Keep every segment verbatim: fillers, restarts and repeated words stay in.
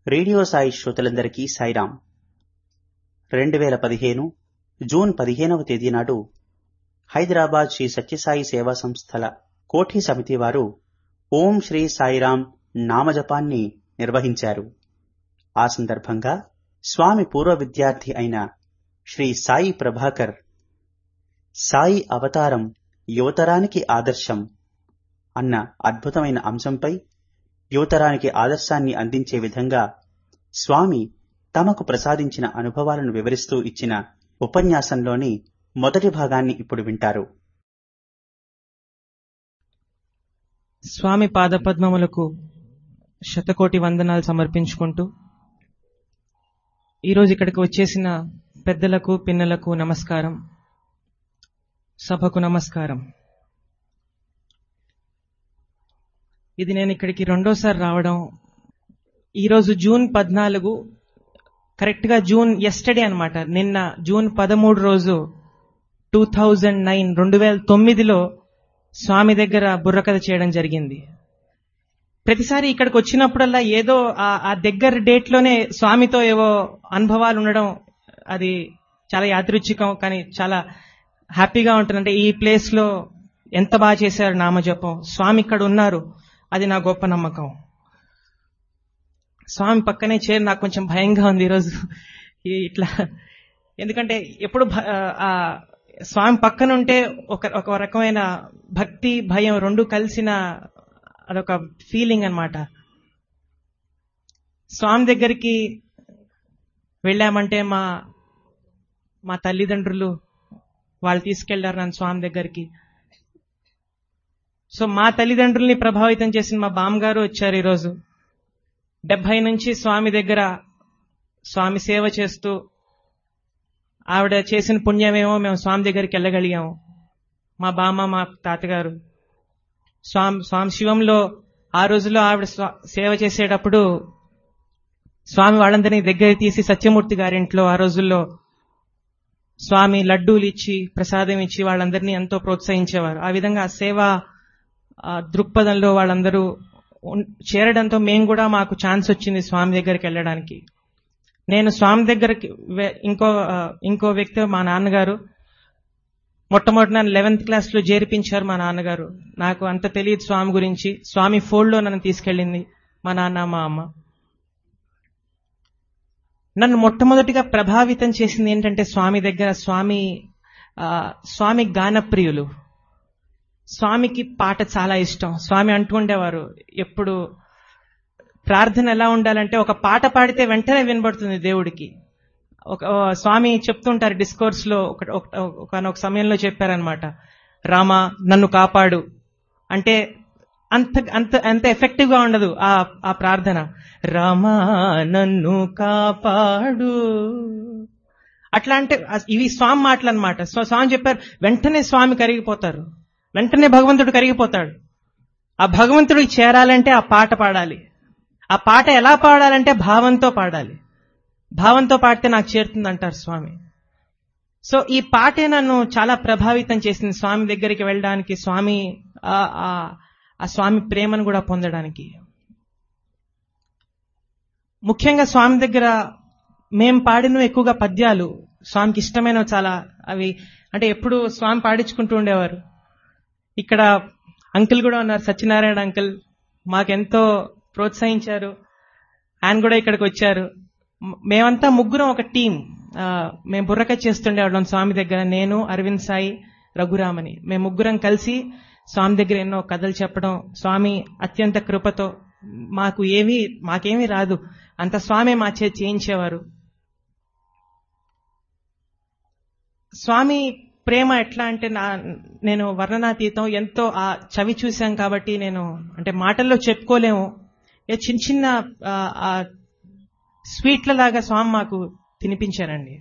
Radio Sai శ్రోతలందరికీ సాయిరాం. రెండు వేల పదిహేను జూన్ పదిహేనవ తేదీ నాడు హైదరాబాద్ శ్రీ సత్యసాయి సేవా సంస్థల కోఠి సమితి వారు ఓం శ్రీ సాయిరాం నామజపాన్ని నిర్వహించారు. ఆ సందర్భంగా స్వామి పూర్వ విద్యార్థి అయిన శ్రీ సాయి ప్రభాకర్ సాయి అవతారం యువతరానికి ఆదర్శం అన్న అద్భుతమైన అంశంపై యువతరానికి ఆదర్శాన్ని అందించే విధంగా స్వామి తమకు ప్రసాదించిన అనుభవాలను వివరిస్తూ ఇచ్చిన ఉపన్యాసంలోని మొదటి భాగాన్ని ఇప్పుడు వింటారు. స్వామి పాదపద్మములకు శతకోటి వందనాలు సమర్పించుకుంటూ ఈరోజు ఇక్కడికి వచ్చేసిన పెద్దలకు పిన్నలకు నమస్కారం, సభకు నమస్కారం. ఇది నేను ఇక్కడికి రెండోసారి రావడం. ఈరోజు జూన్ పద్నాలుగు, కరెక్ట్ గా జూన్ ఎస్టర్డే అనమాట. నిన్న జూన్ పదమూడు రోజు టూ థౌజండ్ నైన్ రెండు వేల తొమ్మిదిలో స్వామి దగ్గర బుర్రకథ చేయడం జరిగింది. ప్రతిసారి ఇక్కడికి వచ్చినప్పుడల్లా ఏదో ఆ దగ్గర డేట్ లోనే స్వామితో ఏవో అనుభవాలు ఉండడం, అది చాలా యాదృచ్ఛికం, కానీ చాలా హ్యాపీగా ఉంటుంది. అంటే ఈ ప్లేస్ లో ఎంత బాగా చేశారు నామజపం, స్వామి ఇక్కడ ఉన్నారు, అది నా గొప్ప నమ్మకం. స్వామి పక్కనే చేరి నాకు కొంచెం భయంగా ఉంది ఈరోజు ఇట్లా, ఎందుకంటే ఎప్పుడు ఆ స్వామి పక్కన ఉంటే ఒక ఒక రకమైన భక్తి భయం రెండు కలిసిన అదొక ఫీలింగ్ అన్నమాట. స్వామి దగ్గరికి వెళ్ళామంటే మా మా తల్లిదండ్రులు వాళ్ళు తీసుకెళ్లారు నన్ను స్వామి దగ్గరికి. సో మా తల్లిదండ్రుల్ని ప్రభావితం చేసిన మా బామ్మగారు వచ్చారు ఈరోజు. డెబ్బై నుంచి స్వామి దగ్గర స్వామి సేవ చేస్తూ ఆవిడ చేసిన పుణ్యమేమో మేము స్వామి దగ్గరికి వెళ్ళగలిగాము. మా బామ్మ, మా తాతగారు స్వామి స్వామి శివంలో ఆ రోజుల్లో ఆవిడ సేవ చేసేటప్పుడు స్వామి వాళ్ళందరినీ దగ్గర తీసి సత్యమూర్తి గారింట్లో ఆ రోజుల్లో స్వామి లడ్డూలు ఇచ్చి ప్రసాదం ఇచ్చి వాళ్ళందరినీ ఎంతో ప్రోత్సహించేవారు. ఆ విధంగా ఆ సేవా దృక్పథంలో వాళ్ళందరూ చేరడంతో మేము కూడా మాకు ఛాన్స్ వచ్చింది స్వామి దగ్గరికి వెళ్ళడానికి. నేను స్వామి దగ్గరికి ఇంకో ఇంకో వ్యక్తి మా నాన్నగారు మొట్టమొదటి నన్ను లెవెన్త్ క్లాస్ లో చేర్పించారు మా నాన్నగారు. నాకు అంత తెలియదు స్వామి గురించి. స్వామి ఫోల్డ్ లో నన్ను తీసుకెళ్ళింది మా నాన్న మా అమ్మ. నన్ను మొట్టమొదటిగా ప్రభావితం చేసింది ఏంటంటే స్వామి దగ్గర స్వామి స్వామి గానప్రియులు. స్వామికి పాట చాలా ఇష్టం. స్వామి అంటూ ఉండేవారు ఎప్పుడు ప్రార్థన ఎలా ఉండాలంటే ఒక పాట పాడితే వెంటనే వినబడుతుంది దేవుడికి. ఒక స్వామి చెప్తుంటారు డిస్కోర్స్ లో, ఒక సమయంలో చెప్పారనమాట, రామా నన్ను కాపాడు అంటే అంత అంత అంత ఎఫెక్టివ్ గా ఉండదు ఆ ఆ ప్రార్థన. రామా నన్ను కాపాడు అట్లా అంటే ఇవి స్వామి మాటలు అనమాట. స్వామి చెప్పారు వెంటనే స్వామి కరిగిపోతారు, వెంటనే భగవంతుడు కరిగిపోతాడు. ఆ భగవంతుడికి చేరాలంటే ఆ పాట పాడాలి. ఆ పాట ఎలా పాడాలంటే భావంతో పాడాలి. భావంతో పాడితే నాకు చేరుతుంది అంటారు స్వామి. సో ఈ పాటే నన్ను చాలా ప్రభావితం చేసింది స్వామి దగ్గరికి వెళ్ళడానికి, స్వామి ఆ స్వామి ప్రేమను కూడా పొందడానికి. ముఖ్యంగా స్వామి దగ్గర మేం పాడినవి ఎక్కువగా పద్యాలు, స్వామికి ఇష్టమైనవి చాలా. అవి అంటే ఎప్పుడు స్వామి పాడించుకుంటూ ఉండేవారు. ఇక్కడ అంకుల్ కూడా ఉన్నారు, సత్యనారాయణ అంకుల్, మాకెంతో ప్రోత్సహించారు. ఆయన కూడా ఇక్కడికి వచ్చారు. మేమంతా ముగ్గురం ఒక టీం. మేము బుర్రకథ చేస్తుండేవాళ్ళం స్వామి దగ్గర. నేను, అరవింద్ సాయి, రఘురామని, మేము ముగ్గురం కలిసి స్వామి దగ్గర ఎన్నో కథలు చెప్పడం. స్వామి అత్యంత కృపతో మాకు ఏమీ మాకేమీ రాదు, అంత స్వామి మా చే చేయించేవారు. స్వామి ప్రేమ ఎట్లా అంటే నా నేను వర్ణనాతీతం. ఎంతో ఆ చవి చూశాం కాబట్టి నేను అంటే మాటల్లో చెప్పుకోలేము. చిన్న చిన్న ఆ స్వీట్ల లాగా స్వామి మాకు తినిపించారండి.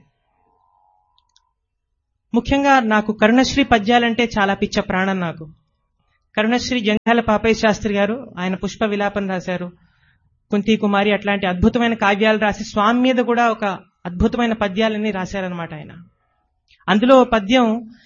ముఖ్యంగా నాకు కరుణశ్రీ పద్యాలంటే చాలా పిచ్చ ప్రాణం నాకు. కరుణశ్రీ జంధ్యాల పాపయ్య శాస్త్రి గారు, ఆయన పుష్ప విలాపం రాశారు, కుంతి కుమారి అట్లాంటి అద్భుతమైన కావ్యాలు రాసి స్వామి మీద కూడా ఒక అద్భుతమైన పద్యాలన్నీ రాశారనమాట ఆయన. అందులో పద్యం